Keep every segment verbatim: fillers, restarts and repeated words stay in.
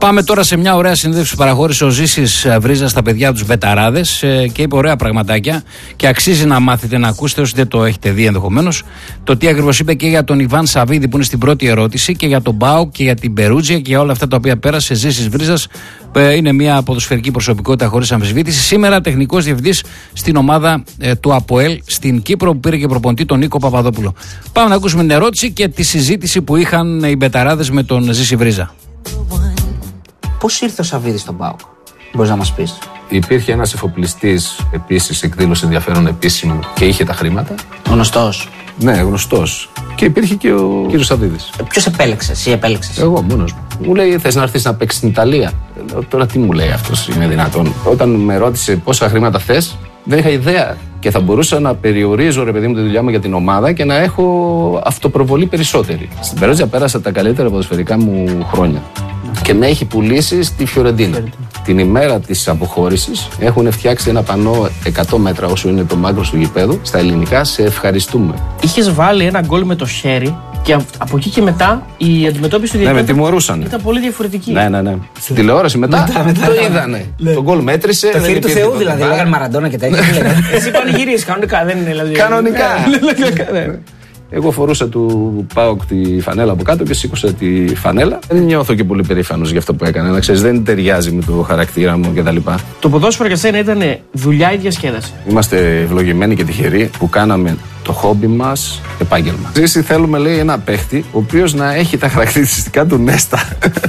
Πάμε τώρα σε μια ωραία συνέντευξη που παραχώρησε ο Ζήσης Βρίζας στα παιδιά τους Βεταράδες και είπε ωραία πραγματάκια και αξίζει να μάθετε να ακούσετε όσοι δεν το έχετε δει ενδεχομένως. Το τι ακριβώς είπε και για τον Ιβάν Σαββίδη που είναι στην πρώτη ερώτηση και για τον Μπάουκ και για την Περούτζια και για όλα αυτά τα οποία πέρασε. Ζήσης Βρίζας είναι μια ποδοσφαιρική προσωπικότητα χωρίς αμφισβήτηση. Σήμερα τεχνικός διευθυντής στην ομάδα ε, του ΑΠΟΕΛ στην Κύπρο που πήρε και προπονητή τον Νίκο Παπαδόπουλο. Πάμε να ακούσουμε την ερώτηση και τη συζήτηση που είχαν οι Βεταράδες με τον Ζήση Βρίζα. Πώς ήρθε ο Σαββίδης στον ΠΑΟΚ, μπορείς να μας πεις? Υπήρχε ένας εφοπλιστής επίσης, εκδήλωσε ενδιαφέρον επίσημο και είχε τα χρήματα. Γνωστός. Ναι, γνωστός. Και υπήρχε και ο κύριος Σαββίδης. Ε, ποιος επέλεξε, εσύ επέλεξες? Εγώ μόνος μου. Μου λέει: θες να έρθεις να παίξεις στην Ιταλία? Λέω, τώρα τι μου λέει αυτός, είναι δυνατόν? Όταν με ρώτησε πόσα χρήματα θες, δεν είχα ιδέα. Και θα μπορούσα να περιορίζω, ρε παιδί μου, τη δουλειά μου για την ομάδα και να έχω αυτοπροβολή περισσότερη. Στην Περούτζια πέρασα τα καλύτερα ποδοσφαιρικά μου χρόνια. Και με έχει πουλήσει στη Φιωρεντίνα. Την ημέρα της αποχώρησης έχουν φτιάξει ένα πανό εκατό μέτρα όσο είναι το μάγκρος του γηπέδου. Στα ελληνικά, σε ευχαριστούμε. Είχες βάλει ένα γκολ με το χέρι και από εκεί και μετά η αντιμετώπιση του διαιτητή. Ναι, με τιμωρούσαν. Ήταν πολύ διαφορετική. Ναι, ναι, ναι. Στην τηλεόραση μετά, μετά, μετά το είδανε. Ναι. Το γκολ μέτρησε. Το χέρι του Θεού δηλαδή. Λέγανε Μαραντόνα και τέτοια. Εσύ πανηγυρίες κανονικά, δεν είναι δηλαδή. Κανονικά. Εγώ φορούσα του ΠΑΟΚ τη φανέλα από κάτω και σήκωσα τη φανέλα. Δεν νιώθω και πολύ περήφανος για αυτό που έκανα. Να ξέρεις, δεν ταιριάζει με το χαρακτήρα μου κτλ. Το ποδόσφαιρο για σένα ήταν δουλειά ή διασκέδαση? Είμαστε ευλογημένοι και τυχεροί που κάναμε το χόμπι μας επάγγελμα. Ζήση, θέλουμε, λέει, ένα παίχτη ο οποίος να έχει τα χαρακτηριστικά του Νέστα.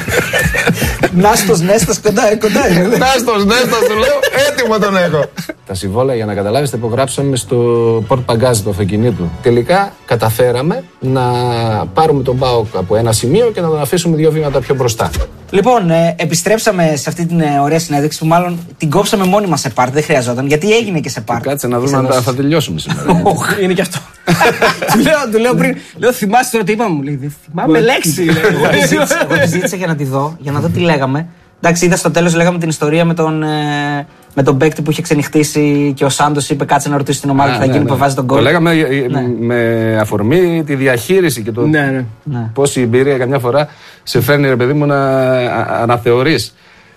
Νάστος, Νέστας, κοντά, κοντά είναι. Νάστος, Νέστας, του λέω, έτοιμο τον έχω. Τα συμβόλαια, για να καταλάβεις, τα υπογράψαμε στο Port Pagaz του αυτοκινήτου. Τελικά καταφέραμε να πάρουμε τον ΠΑΟΚ από ένα σημείο και να τον αφήσουμε δύο βήματα πιο μπροστά. Λοιπόν, ε, επιστρέψαμε σε αυτή την ε, ωραία συνέντευξη που μάλλον την κόψαμε μόνοι μας σε πάρτι, δεν χρειαζόταν, γιατί έγινε και σε πάρτι. Κάτσε να δούμε αν θα τελειώσουμε σήμερα. Είναι και αυτό. Του λέω, του λέω πριν, λέω, θυμάσαι τώρα τι είπαμε? Μου λέει, δεν θυμάμαι λέξη. Εγώ τη ζήτησα για να τη δω, για να δω τι λέγαμε. Εντάξει, είδα στο τέλος, λέγαμε την ιστορία με τον, ε, με τον παίκτη που είχε ξενυχτήσει και ο Σάντος είπε κάτσε να ρωτήσει την ομάδα τι θα γίνει που βάζει τον γκολ. Το λέγαμε ναι. με αφορμή τη διαχείριση και το ναι, ναι. πώς η εμπειρία καμιά φορά σε φέρνει, ρε παιδί μου, να αναθεωρείς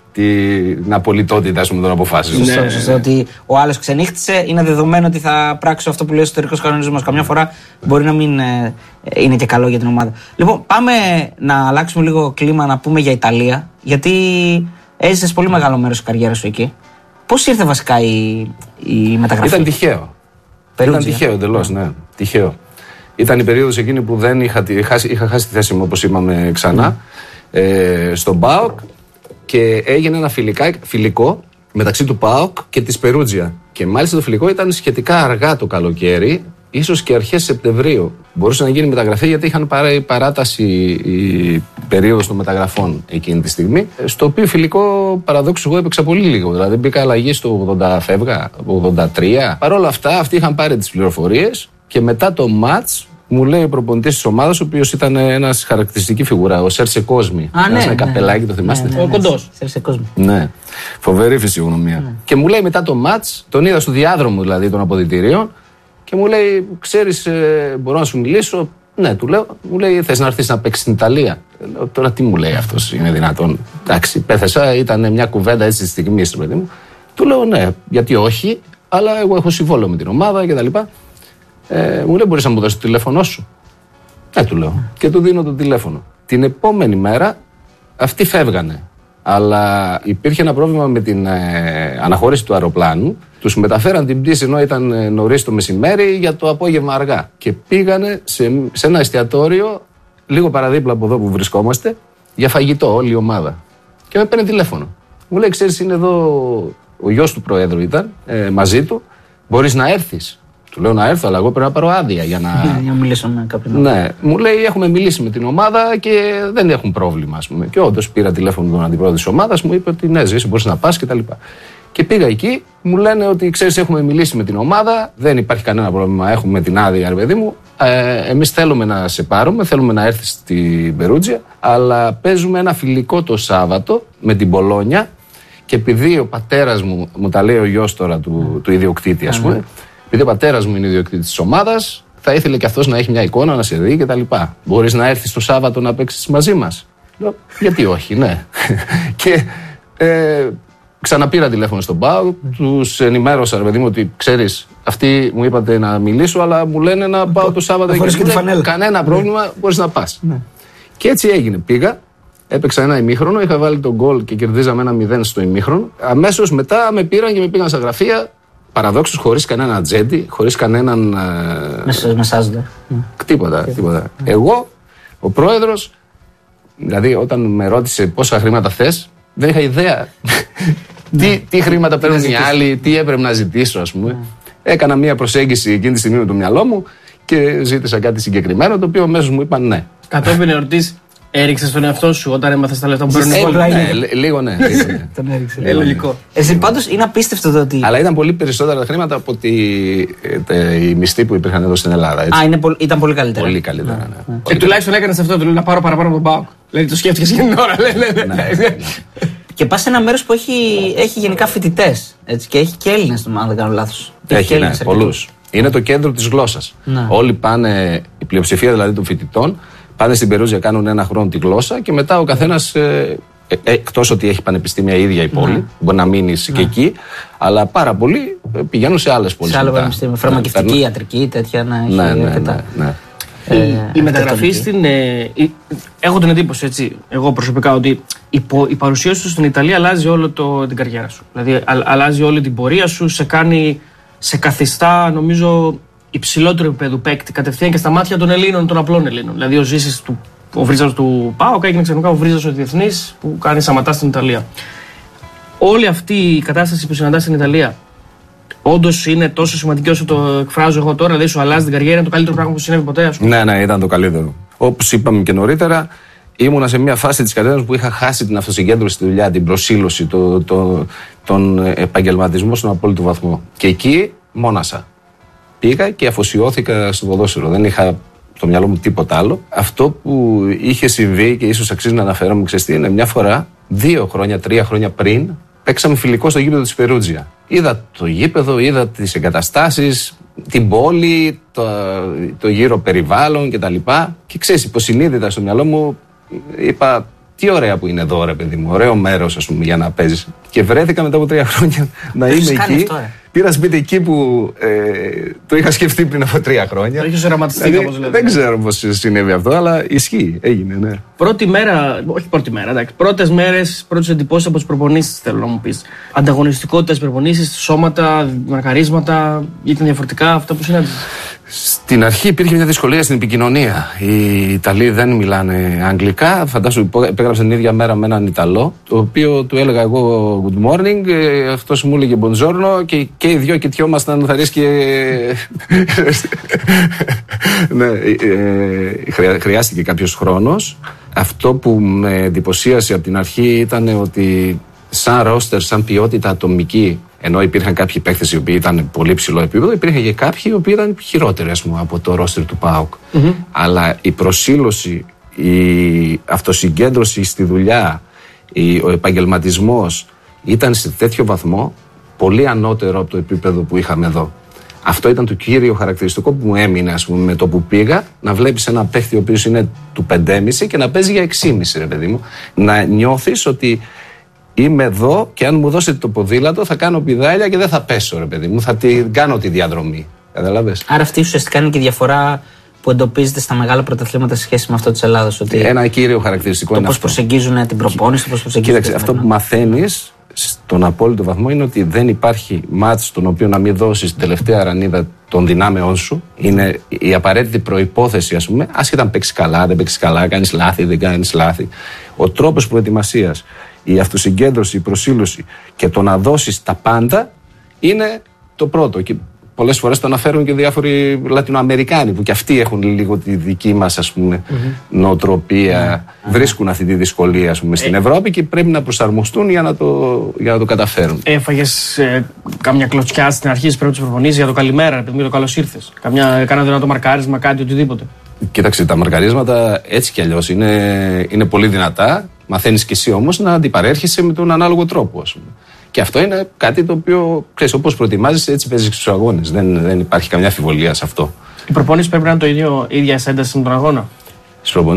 την απολυτότητα των αποφάσεων. Σωστό, σωστό. Ότι ο άλλος ξενύχτησε, είναι δεδομένο ότι θα πράξω αυτό που λέει ο εσωτερικός κανονισμός. Καμιά φορά μπορεί να μην ε, είναι και καλό για την ομάδα. Λοιπόν, πάμε να αλλάξουμε λίγο κλίμα, να πούμε για Ιταλία. Γιατί έζησες πολύ μεγάλο μέρος της καριέρας σου εκεί. Πώς ήρθε βασικά η, η μεταγραφή? Ήταν τυχαίο. Περούτζια. Ήταν τυχαίο, εντελώς, ναι. Τυχαίο. Ήταν η περίοδος εκείνη που δεν είχα, είχα, είχα χάσει τη θέση μου, όπως είπαμε ξανά, mm. ε, στον ΠΑΟΚ. Και έγινε ένα φιλικά, φιλικό μεταξύ του ΠΑΟΚ και της Περούτζια. Και μάλιστα το φιλικό ήταν σχετικά αργά το καλοκαίρι, ίσως και αρχές Σεπτεμβρίου. Μπορούσε να γίνει μεταγραφή γιατί είχαν πάρει παράταση η περίοδος των μεταγραφών εκείνη τη στιγμή. Στο οποίο φιλικό, παραδόξου, εγώ έπαιξα πολύ λίγο. Δηλαδή μπήκα αλλαγή στο ογδόντα φεύγα, ογδόντα τρία. Παρ' όλα αυτά, αυτοί είχαν πάρει τις πληροφορίες και μετά το μάτς. Μου λέει ο προπονητής της ομάδας, ο οποίος ήταν ένας χαρακτηριστική φιγουρά, ο Σέρσε Κόσμη. Α, ναι, ένας με ναι, καπελάκι, ναι, το θυμάστε? Ναι, ναι, ναι, ο κοντός. Σέρσε Κόσμη. Ναι. Φοβερή φυσιογνωμία. Ναι. Και μου λέει μετά το μάτς, τον είδα στο διάδρομο δηλαδή των αποδυτηρίων, και μου λέει: ξέρεις, ε, μπορώ να σου μιλήσω? Ναι, του λέω. Μου λέει: θες να έρθεις να παίξεις στην Ιταλία? Λέω, τώρα τι μου λέει αυτός, είναι δυνατόν? Εντάξει, πέθεσα, ήταν μια κουβέντα έτσι τη στιγμή, παιδί μου. Του λέω: ναι, γιατί όχι, αλλά εγώ έχω συμβόλαιο με την ομάδα κτλ. Ε, μου λέει: μπορείς να μου δώσεις το τηλέφωνό σου? Ναι, του λέω. Και του δίνω το τηλέφωνο. Την επόμενη μέρα αυτοί φεύγανε. Αλλά υπήρχε ένα πρόβλημα με την ε, αναχώρηση του αεροπλάνου. Τους μεταφέραν την πτήση ενώ ήταν ε, νωρίς το μεσημέρι για το απόγευμα αργά. Και πήγανε σε, σε ένα εστιατόριο λίγο παραδίπλα από εδώ που βρισκόμαστε για φαγητό, όλη η ομάδα. Και με παίρνει τηλέφωνο. Μου λέει: ξέρεις, είναι εδώ ο γιος του Προέδρου, ήταν ε, μαζί του. Μπορείς να έρθεις? Του λέω: να έρθω, αλλά εγώ πρέπει να πάρω άδεια για να. Ναι, για να μιλήσω με κάποιον. Ναι, μου λέει: έχουμε μιλήσει με την ομάδα και δεν έχουν πρόβλημα, ας πούμε. Και όντως πήρα τηλέφωνο τον αντιπρόεδρο της ομάδας, μου είπε ότι ναι, Ζήση, μπορείς να πας κτλ. Και πήγα εκεί, μου λένε ότι ξέρεις, έχουμε μιλήσει με την ομάδα, δεν υπάρχει κανένα πρόβλημα, έχουμε την άδεια, ρε παιδί μου. Ε, εμείς θέλουμε να σε πάρουμε, θέλουμε να έρθεις στην Περούτζια, αλλά παίζουμε ένα φιλικό το Σάββατο με την Μπολόνια. Και επειδή ο πατέρας μου, μου τα λέει ο γιος τώρα του, του ιδιοκτήτη, ας πούμε. Επειδή ο πατέρας μου είναι ιδιοκτήτης της ομάδας, θα ήθελε και αυτός να έχει μια εικόνα, να σε δει κτλ. Μπορείς να έρθεις το Σάββατο να παίξεις μαζί μας? Λέω, γιατί όχι, ναι. Και ε, ξαναπήρα τηλέφωνο στον ΠΑΟΚ, τους ενημέρωσα, ρε παιδί μου, ότι ξέρεις, αυτοί μου είπατε να μιλήσω, αλλά μου λένε να πάω το Σάββατο και εκεί. Κανένα πρόβλημα, μπορείς να πας. Ναι. Και έτσι έγινε. Πήγα, έπαιξα ένα ημίχρονο, είχα βάλει τον γκολ και κερδίζαμε ένα μηδέν στο ημίχρονο. Αμέσως μετά με πήραν και με πήγαν στα γραφεία, παραδόξως χωρίς κανένα ατζέντη, χωρίς κανέναν. Ε, Μεσάζοντα. Τίποτα, τίποτα. Εγώ, ο πρόεδρος, δηλαδή όταν με ρώτησε πόσα χρήματα θες, δεν είχα ιδέα. τι, τι χρήματα παίρνουν οι άλλοι, τι έπρεπε να ζητήσω, ας πούμε. Έκανα μια προσέγγιση εκείνη τη στιγμή με το μυαλό μου και ζήτησα κάτι συγκεκριμένο, το οποίο αμέσως μου είπαν ναι. Κατόπιν ερωτής, έριξες τον εαυτό σου όταν έμαθες τα λεφτά που παίρνουν οι άλλοι? Ναι, λίγο ναι. Τον έριξε. Ε, λογικό. Εσύ πάντως είναι απίστευτο το ότι. Αλλά ήταν πολύ περισσότερα τα χρήματα από ότι οι μισθοί που υπήρχαν εδώ στην Ελλάδα. Α, ήταν πολύ καλύτερα. Πολύ καλύτερα. Και τουλάχιστον έκανες αυτό, του λέω να πάρω παραπάνω από τον ΠΑΟΚ. Δηλαδή το σκέφτηκες για την ώρα. Και πας σε ένα μέρος που έχει, έχει γενικά φοιτητές. Και έχει και Έλληνες, αν δεν κάνω λάθος. Έχει, ναι, πολλούς. Είναι το κέντρο της γλώσσας. Ναι. Όλοι πάνε, η πλειοψηφία δηλαδή των φοιτητών, πάνε στην Περούζια, κάνουν ένα χρόνο τη γλώσσα και μετά ο καθένας, ε, ε, εκτός ότι έχει πανεπιστήμια η ίδια η πόλη, ναι. μπορεί να μείνει ναι. και εκεί, αλλά πάρα πολλοί πηγαίνουν σε άλλες πόλεις. Σε άλλο πανεπιστήμιο, φαρμακευτική, ιατρική, τέτοια να έχει. Ναι, ναι, ναι, ναι. Η, ε, η μεταγραφή στην. Ε, η, έχω την εντύπωση, έτσι, εγώ προσωπικά, ότι η, η παρουσία σου στην Ιταλία αλλάζει όλο το, την καριέρα σου. Δηλαδή, α, αλλάζει όλη την πορεία σου, σε κάνει. Σε καθιστά, νομίζω, υψηλότερο επίπεδο παίκτη κατευθείαν και στα μάτια των Ελλήνων, των απλών Ελλήνων. Δηλαδή, ο Ζήσης, του, ο Βρίζας του ΠΑΟΚ έγινε ξαφνικά ο Βρίζας ο διεθνής που κάνει σαματά στην Ιταλία. Όλη αυτή η κατάσταση που συναντάς στην Ιταλία, όντως είναι τόσο σημαντική όσο το εκφράζω εγώ τώρα, δηλαδή σου αλλάζει την καριέρα, είναι το καλύτερο πράγμα που συνέβη ποτέ, ας πούμε? Ναι, ναι, ήταν το καλύτερο. Όπως είπαμε και νωρίτερα, ήμουνα σε μια φάση της καριέρας που είχα χάσει την αυτοσυγκέντρωση στη δουλειά, την προσήλωση, το, το, τον επαγγελματισμό στον απόλυτο βαθμό. Και εκεί μόνασα. Πήγα και αφοσιώθηκα στο ποδόσφαιρο. Δεν είχα στο μυαλό μου τίποτα άλλο. Αυτό που είχε συμβεί και ίσως αξίζει να αναφέρομαι, ξέρεις τι είναι, μια φορά, δύο χρόνια, τρία χρόνια πριν, παίξαμε φιλικό στο γήπεδο της Περούτζια. Είδα το γήπεδο, είδα τις εγκαταστάσεις, την πόλη, το, το γύρο περιβάλλον κτλ. Και ξέρεις, υποσυνείδητα στο μυαλό μου είπα, τι ωραία που είναι εδώ, ρε παιδί μου, ωραίο μέρος, ας πούμε, για να παίζεις. Και βρέθηκα μετά από τρία χρόνια να είμαι εκεί. Αυτό, ε. Πήρα σπίτι εκεί που ε, το είχα σκεφτεί πριν από τρία χρόνια. Το είχες οραματιστεί δηλαδή, κάπως, δηλαδή. Δεν ξέρω πώς συνέβη αυτό, αλλά ισχύει, έγινε, ναι. Πρώτη μέρα, όχι πρώτη μέρα, εντάξει. Πρώτες μέρες, πρώτες εντυπώσεις από τις προπονήσεις, θέλω να μου πεις. Ανταγωνιστικότητα στις προπονήσεις, σώματα, μαρκαρίσματα, ήταν διαφορετικά αυτά που συνάντησες? Στην αρχή υπήρχε μια δυσκολία στην επικοινωνία. Οι Ιταλοί δεν μιλάνε αγγλικά. Φαντάσου, επέγραψα την ίδια μέρα με έναν Ιταλό, το οποίο του έλεγα εγώ good morning, αυτός μου έλεγε buongiorno και, και οι δυο κοιτιόμασταν θα ρίσκει. Ναι, ε, χρειά, χρειάστηκε κάποιος χρόνος. Αυτό που με εντυπωσίασε από την αρχή ήταν ότι σαν ρόστερ, σαν ποιότητα ατομική, ενώ υπήρχαν κάποιοι παίκτες οι οποίοι ήταν πολύ ψηλό επίπεδο, υπήρχαν και κάποιοι οι οποίοι ήταν χειρότεροι, ας πούμε, από το ρόστερ του ΠΑΟΚ. Mm-hmm. Αλλά η προσήλωση, η αυτοσυγκέντρωση στη δουλειά, η, ο επαγγελματισμός ήταν σε τέτοιο βαθμό πολύ ανώτερο από το επίπεδο που είχαμε εδώ. Αυτό ήταν το κύριο χαρακτηριστικό που μου έμεινε, ας πούμε, με το που πήγα, να βλέπεις ένα παίχτη ο οποίος είναι του πεντέμισι και να παίζει για εξήμισι, ρε παιδί μου. Να νιώθεις ότι είμαι εδώ και αν μου δώσετε το ποδήλατο θα κάνω πηδάλια και δεν θα πέσω, ρε παιδί μου. Θα την κάνω τη διαδρομή. Καταλάβες. Άρα αυτή ουσιαστικά είναι και η διαφορά που εντοπίζεται στα μεγάλα πρωταθλήματα σε σχέση με αυτό της Ελλάδας. Ότι ένα κύριο χαρακτηριστικό το είναι πώς αυτό. προσεγγίζουν την προπόνηση, πώς προσεγγίζουν. Κοίταξε, αυτό που μαθαίνεις στον απόλυτο βαθμό είναι ότι δεν υπάρχει μάτς στον οποίο να μην δώσεις την τελευταία ρανίδα των δυνάμεών σου. Είναι η απαραίτητη προϋπόθεση, ας πούμε, άσχετα αν παίξεις καλά, δεν παίξεις καλά, κάνεις λάθη, δεν κάνεις λάθη. Ο τρόπος προετοιμασίας, η αυτοσυγκέντρωση, η προσήλωση και το να δώσεις τα πάντα είναι το πρώτο. Και πολλές φορές το αναφέρουν και διάφοροι Λατινοαμερικάνοι που και αυτοί έχουν λίγο τη δική μας, ας πούμε, mm-hmm. νοοτροπία, mm-hmm. βρίσκουν αυτή τη δυσκολία, ας πούμε, στην ε... Ευρώπη και πρέπει να προσαρμοστούν για να το, για να το καταφέρουν. Έφαγες ε, κάμια κλωτσιά στην αρχή της πρώτης προπονήσης για το καλημέρα, επειδή το καλώς ήρθες? Καμιά, κάνα δυνατό μαρκάρισμα, κάτι, οτιδήποτε? Κοίταξε, τα μαρκαρίσματα έτσι κι αλλιώς είναι, είναι πολύ δυνατά. Μαθαίνεις κι εσύ όμως να αντιπαρέρχεσαι με τον ανάλογο τρόπο, ας πούμε. Και αυτό είναι κάτι το οποίο, ξέρεις, όπως προετοιμάζεσαι, έτσι παίζεις στους αγώνες. Δεν, δεν υπάρχει καμιά αμφιβολία σε αυτό. Οι προπονήσεις πρέπει να είναι το ίδιο, ίδια ένταση με τον αγώνα? Στις προπονήσεις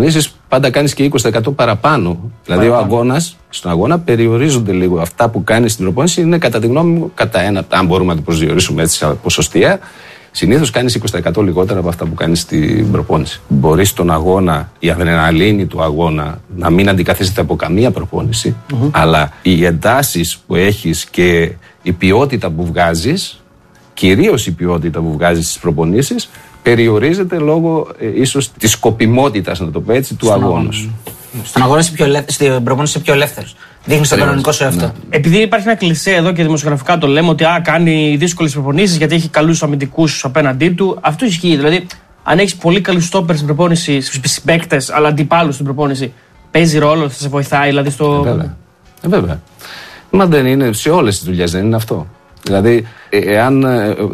πάντα κάνεις και είκοσι τοις εκατό παραπάνω. Δηλαδή, ο αγώνας, στον αγώνα περιορίζονται λίγο. Αυτά που κάνεις στην προπόνηση είναι, κατά τη γνώμη μου, κατά ένα, αν μπορούμε να το προσδιορίσουμε έτσι σαν ποσοστία, συνήθως κάνεις είκοσι τοις εκατό λιγότερα από αυτά που κάνεις στην προπόνηση. Μπορείς στον αγώνα, η αδρεναλίνη του αγώνα, να μην αντικαθίσταται από καμία προπόνηση, mm-hmm. αλλά οι εντάσεις που έχεις και η ποιότητα που βγάζεις, κυρίως η ποιότητα που βγάζεις στις προπονήσεις, περιορίζεται λόγω ε, ίσως της σκοπιμότητας, να το πω έτσι, του αγώνα σου. Στον αγώνα είσαι πιο ελεύθερος, στην προπόνηση είσαι πιο ελεύθερος. Δείχνεις τον κανονικό σου εαυτό. Ναι. Επειδή υπάρχει ένα κλισέ εδώ και δημοσιογραφικά το λέμε ότι α, κάνει δύσκολες προπονήσεις γιατί έχει καλούς αμυντικούς απέναντί του, αυτό ισχύει. Δηλαδή, αν έχεις πολύ καλούς στόπερ στην προπόνηση, στους παίκτες, αλλά αντιπάλους στην προπόνηση, παίζει ρόλο, θα σε βοηθάει δηλαδή στο. Ε, βέβαια. Ε, βέβαια. Μα δεν είναι σε όλες τις δουλειές, δεν είναι αυτό. Δηλαδή, εάν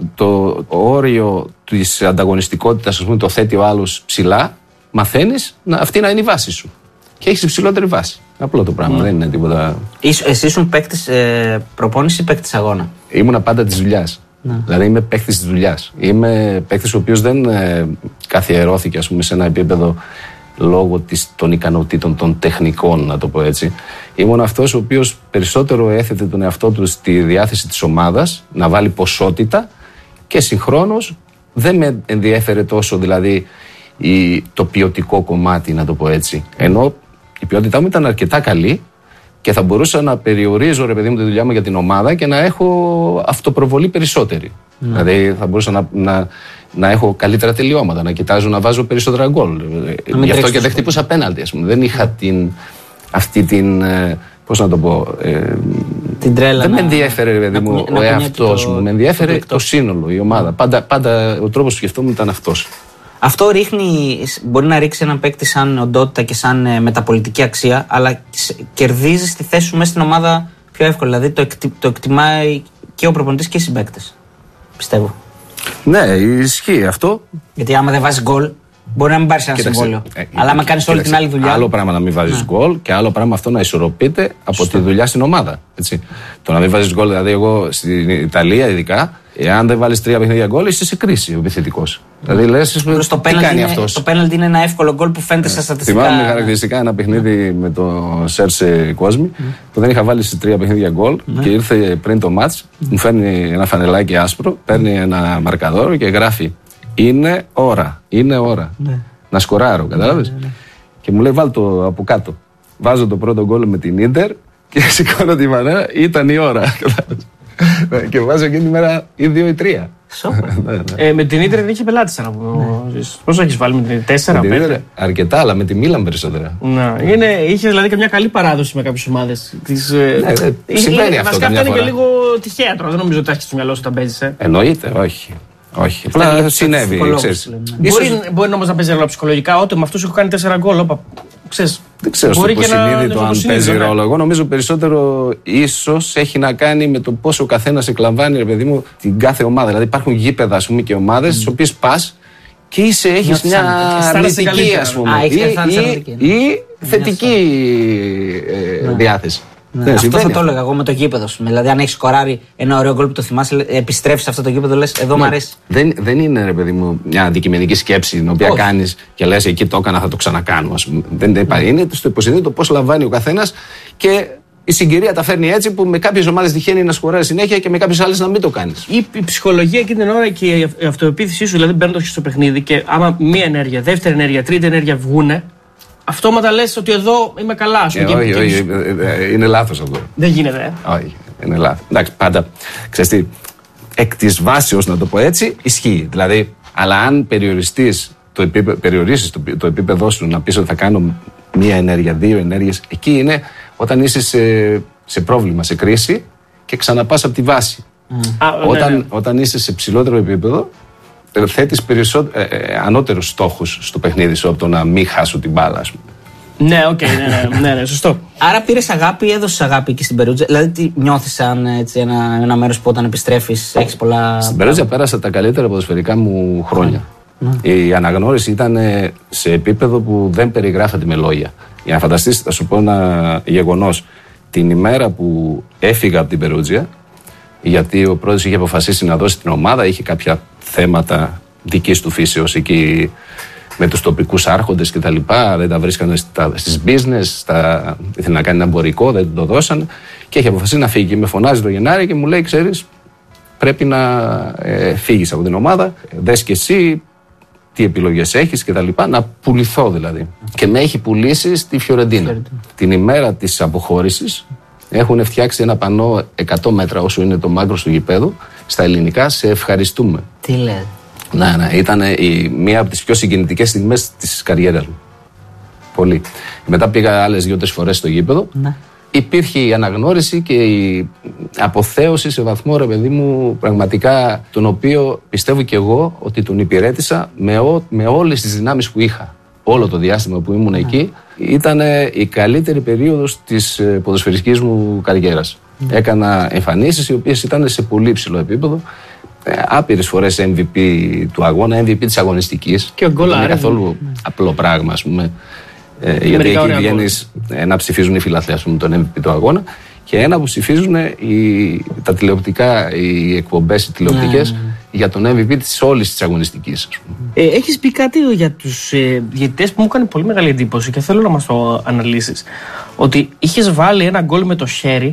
το όριο της ανταγωνιστικότητας, ας πούμε, το θέτει ο άλλος ψηλά, μαθαίνεις να, αυτή να είναι η βάση σου. Και έχεις υψηλότερη βάση. Απλό το πράγμα, mm. δεν είναι τίποτα. Εσύ ήσουν παίκτης ε, προπόνηση ή παίκτης αγώνα? Ήμουνα πάντα της δουλειάς. Mm. Δηλαδή, είμαι παίκτης της δουλειάς. Είμαι παίκτης ο οποίος δεν ε, καθιερώθηκε, ας πούμε, σε ένα επίπεδο λόγω της, των ικανοτήτων των τεχνικών, να το πω έτσι. Ήμουν αυτός ο οποίος περισσότερο έθετε τον εαυτό του στη διάθεση της ομάδας, να βάλει ποσότητα, και συγχρόνως δεν με ενδιέφερε τόσο δηλαδή η, το ποιοτικό κομμάτι, να το πω έτσι. Ενώ η ποιότητά μου ήταν αρκετά καλή και θα μπορούσα να περιορίζω, ρε παιδί μου, τη δουλειά μου για την ομάδα και να έχω αυτοπροβολή περισσότερη. Mm. Δηλαδή θα μπορούσα να, να, να έχω καλύτερα τελειώματα, να κοιτάζω να βάζω περισσότερα γκολ. Γι' αυτό και δεν χτύπουσα πέναλτι, ας πούμε. Δεν είχα την, αυτή την. Πώς να το πω. Ε, την τρέλα. Δεν να, με ενδιέφερε, ρε παιδί μου, ο εαυτός μου. Με ενδιέφερε το, το σύνολο, η ομάδα. Mm. Πάντα, πάντα ο τρόπος που σκεφτόμουν ήταν αυτός. Αυτό ρίχνει, μπορεί να ρίξει έναν παίκτη σαν οντότητα και σαν ε, μεταπολιτική αξία, αλλά κερδίζει τη θέση σου μέσα στην ομάδα πιο εύκολα. Δηλαδή το, εκτι, το εκτιμάει και ο προπονητής και οι συμπαίκτες. Πιστεύω. Ναι, ισχύει αυτό. Γιατί άμα δεν βάζει γκολ, μπορεί να μην πάρει ένα συμβόλαιο. Ε, αλλά άμα κάνει όλη την άλλη δουλειά. Άλλο πράγμα να μην βάζει γκολ και άλλο πράγμα αυτό να ισορροπείται από Σωστό. τη δουλειά στην ομάδα. Έτσι. Το να μην βάζει γκολ, δηλαδή, εγώ στην Ιταλία ειδικά, εάν δεν βάλει τρία παιχνίδια γκολ, είσαι σε κρίση ο επιθετικός. Δηλαδή λες, τι κάνει αυτός. Το πέναλτι είναι ένα εύκολο γκολ που φαίνεται στα στατιστικά. Θυμάμαι χαρακτηριστικά ένα παιχνίδι με τον Σέρσε Κόσμη, που δεν είχα βάλει σε τρία παιχνίδια γκολ και ήρθε πριν το μάτς, μου φέρνει ένα φανελάκι άσπρο, παίρνει ένα μαρκαδόρο και γράφει: Είναι ώρα, είναι ώρα να σκοράρω, κατάλαβες. Και μου λέει: Βάλ το από κάτω. Βάζω το πρώτο γκολ με την Ίντερ και σηκώνω τη μανέρα, ήταν η ώρα. Και βάζω εκείνη τη μέρα ή δύο ή τρία. ε, με την Ίντερ δεν είχε πελάτη, να πούμε. Πόσο έχεις βάλει με την τέσσερα πέντε? Αρκετά, αλλά με τη Μίλαν περισσότερα. Ναι, είναι, είχε δηλαδή και μια καλή παράδοση με κάποιες ομάδες. Τις, ναι, ναι, συμβαίνει αυτό. Βασικά αυτό είναι και λίγο τυχαία τώρα. Δεν νομίζω ότι θα έχεις στο μυαλό σου όταν παίζεις. Ε. Εννοείται, όχι. Όχι. Απλά συνέβη. Μπορεί, μπορεί όμως να παίζει ρόλο ψυχολογικά. Όταν με αυτούς έχω κάνει τέσσερα γκολ. Ξέρεις, δεν ξέρω στο υποσυνείδητο αν παίζει ρόλο. Ναι. Εγώ νομίζω περισσότερο ίσως έχει να κάνει με το πόσο ο καθένας εκλαμβάνει, ρε παιδί μου, την κάθε ομάδα. Δηλαδή υπάρχουν γήπεδα, ας πούμε, και ομάδες στις mm. οποίες πας και είσαι, έχεις μια αρνητική, ας πούμε, Α, ή, ή, ή θετική ε, ναι. διάθεση. Ναι, αυτό θα το έλεγα εγώ με το γήπεδο. Δηλαδή, αν έχει σκοράρει ένα ωραίο γκολ που το θυμάσαι, επιστρέφει σε αυτό το γήπεδο, λες εδώ ναι, μου αρέσει. Δεν, δεν είναι, ρε παιδί μου, μια αντικειμενική σκέψη την οποία κάνεις και λες εκεί το έκανα, θα το ξανακάνω. Ας πούμε. Δεν, δεν mm. Είναι στο υποσυνείδητο πώς λαμβάνει ο καθένας και η συγκυρία τα φέρνει έτσι που με κάποιες ομάδες τυχαίνει να σκοράρει συνέχεια και με κάποιες άλλες να μην το κάνεις. Η, η ψυχολογία εκείνη την ώρα και η αυτοεπίθεσή σου, δηλαδή μπαίνοντας στο παιχνίδι και άμα μία ενέργεια, δεύτερη ενέργεια, τρίτη ενέργεια βγούνε. Αυτόματα λες ότι εδώ είμαι καλά. Σου, ε, και, όχι, και όχι, ε, είναι λάθος αυτό. Δεν γίνεται. Ε. Όχι, είναι λάθος. Εντάξει, πάντα, ξέρεις τι, εκ της βάσεως, να το πω έτσι, ισχύει. Δηλαδή, αλλά αν περιοριστείς το επίπεδο, περιορίσεις το, το επίπεδό σου να πεις ότι θα κάνω μία ενέργεια, δύο ενέργειες, εκεί είναι όταν είσαι σε, σε πρόβλημα, σε κρίση και ξαναπάς από τη βάση. Mm. Όταν, ναι, ναι. όταν είσαι σε ψηλότερο επίπεδο, θέτεις περισσότερο, ε, ε, ανώτερους στόχους στο παιχνίδι σου από το να μην χάσω την μπάλα, ας πούμε. Ναι, οκ, okay, ναι, ναι, ναι, ναι, σωστό. Άρα πήρες αγάπη, έδωσες αγάπη και στην Περούτζα. Δηλαδή, τι νιώθεις σαν έτσι, ένα, ένα μέρος που όταν επιστρέφεις έχεις πολλά. Στην Περούτζα πέρασα τα καλύτερα ποδοσφαιρικά μου χρόνια. Mm. Η αναγνώριση ήταν σε επίπεδο που δεν περιγράφεται με λόγια. Για να φανταστείς, θα σου πω ένα γεγονός. Την ημέρα που έφυγα από την Περούτζια, γιατί ο πρόεδρος είχε αποφασίσει να δώσει την ομάδα, είχε κάποια θέματα δικής του φύσεως εκεί με τους τοπικούς άρχοντες κτλ. Δεν τα βρίσκανε στις business, στα... ήθελε να κάνει ένα εμπορικό, δεν το δώσαν. Και έχει αποφασίσει να φύγει. Με φωνάζει το Γενάρη και μου λέει: ξέρεις, πρέπει να ε, φύγεις από την ομάδα. Δες και εσύ τι επιλογές έχεις κτλ. Να πουληθώ δηλαδή. Και με έχει πουλήσει στη Φιωρεντίνα. Την ημέρα της αποχώρησης έχουν φτιάξει ένα πανό εκατό μέτρα όσο είναι το μάγκρος του γηπέδου. Στα ελληνικά, σε ευχαριστούμε. Τι λέτε. Ναι, ναι, ήταν η, μία από τις πιο συγκινητικές στιγμές της καριέρας μου. Πολύ. Μετά πήγα άλλες δύο-τρεις φορές στο γήπεδο. Ναι. Υπήρχε η αναγνώριση και η αποθέωση σε βαθμό, ρε παιδί μου, πραγματικά, τον οποίο πιστεύω και εγώ ότι τον υπηρέτησα με, ό, με όλες τις δυνάμεις που είχα. Όλο το διάστημα που ήμουν ναι. εκεί ήταν η καλύτερη περίοδος της ποδοσφαιρικής μου καριέρας. Ναι. Έκανα εμφανίσεις οι οποίες ήταν σε πολύ υψηλό επίπεδο. Άπειρες φορές εμ βι πι του αγώνα, εμ βι πι της αγωνιστικής. Και ο γκολ. Δεν είναι καθόλου ναι. απλό πράγμα, ας πούμε. Ε, γιατί εκεί βγαίνεις να ψηφίζουν οι φιλαθλές τον εμ βι πι του αγώνα και ένα που ψηφίζουν οι, τα τηλεοπτικά, οι εκπομπές οι τηλεοπτικές ναι, ναι, ναι. για τον εμ βι πι της όλης της αγωνιστικής. Ε, έχεις πει κάτι για τους ε, διαιτητές που μου έκανε πολύ μεγάλη εντύπωση και θέλω να μας το αναλύσεις. Ότι είχες βάλει ένα γκολ με το χέρι.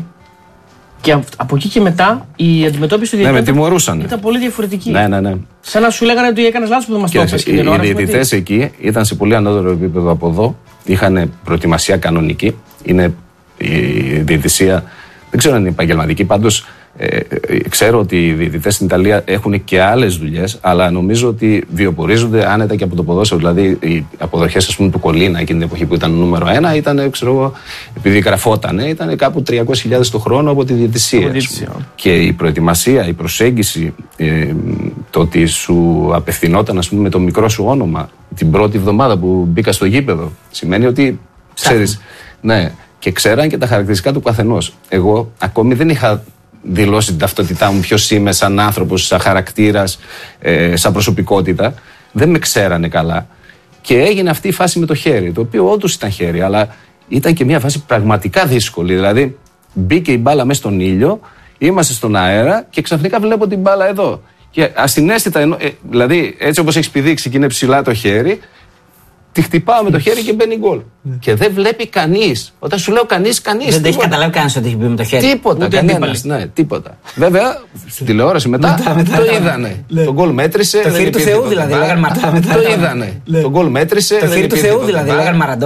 Και από εκεί και μετά η αντιμετώπιση του διαιτητή ναι, ήταν, ήταν πολύ διαφορετική. Ναι, ναι, ναι. Σαν να σου λέγανε ότι έκανες λάθος που δεν μας το έπαιξε. Οι, οι διαιτητές εκεί ήταν σε πολύ ανώτερο επίπεδο από εδώ. Είχαν προετοιμασία κανονική. Είναι η διαιτησία, δεν ξέρω αν είναι επαγγελματική. Πάντως ε, ξέρω ότι οι διαιτητές στην Ιταλία έχουν και άλλες δουλειές, αλλά νομίζω ότι βιοπορίζονται άνετα και από το ποδόσφαιρο. Δηλαδή οι αποδοχές, ας πούμε, του Κολίνα εκείνη την εποχή που ήταν νούμερο ένα, ήταν, ξέρω εγώ, επειδή γραφότανε, ήταν κάπου τριακόσιες χιλιάδες το χρόνο από τη διαιτησία. Και η προετοιμασία, η προσέγγιση, ε, το ότι σου απευθυνόταν, ας πούμε, με το μικρό σου όνομα την πρώτη εβδομάδα που μπήκα στο γήπεδο, σημαίνει ότι ξέρεις, ναι, και ξέραν και τα χαρακτηριστικά του καθενός. Εγώ ακόμη δεν είχα δηλώσει την ταυτότητά μου, ποιος είμαι σαν άνθρωπος, σαν χαρακτήρας, ε, σαν προσωπικότητα. Δεν με ξέρανε καλά. Και έγινε αυτή η φάση με το χέρι, το οποίο όντως ήταν χέρι, αλλά ήταν και μια φάση πραγματικά δύσκολη. Δηλαδή, μπήκε η μπάλα μέσα στον ήλιο, είμαστε στον αέρα και ξαφνικά βλέπω την μπάλα εδώ. Και ασυναίσθητα, ε, δηλαδή έτσι όπως έχεις πηδήξει και είναι ψηλά το χέρι, τη χτυπάω με το χέρι και μπαίνει γκολ. Και δεν βλέπει κανείς. Όταν σου λέω κανείς, κανείς. Δεν το έχει καταλάβει κανείς ότι έχει μπει με το χέρι. Τίποτα. Κανένας, ναι, τίποτα. Βέβαια, στην τηλεόραση μετά, μετά, μετά το είδανε. Το γκολ μέτρησε. Το χέρι του Θεού δηλαδή. Το είδανε. Το γκολ μέτρησε. Το χέρι του Θεού δηλαδή.